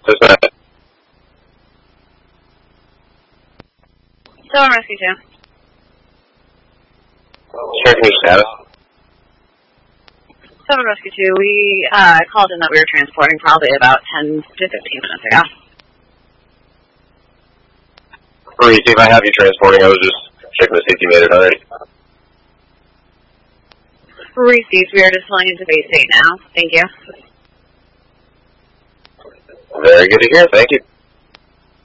that? 7 Rescue 2. Checking your status. 7 Rescue 2, we called in that we were transporting probably about 10 to 15 minutes ago. Reese, if I have you transporting, I was just checking to see if you made it already. Reese, we are just flying into Bay State now. Thank you. Very good to hear. Thank you.